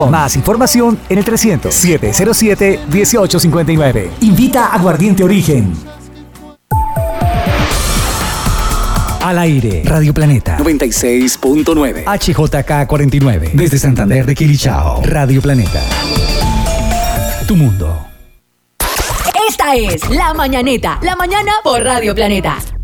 Más información en el 300-707-1859. Invita a Aguardiente Origen. Al aire, Radio Planeta 96.9, HJK 49, desde Santander de Quilichao. Radio Planeta, tu mundo. Esta es La Mañaneta, la mañana por Radio Planeta.